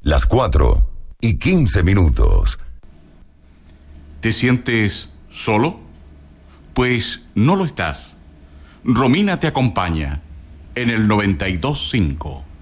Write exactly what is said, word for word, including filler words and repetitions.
Las cuatro y quince minutos. ¿Te sientes solo? Pues no lo estás. Romina te acompaña en el noventa y dos punto cinco.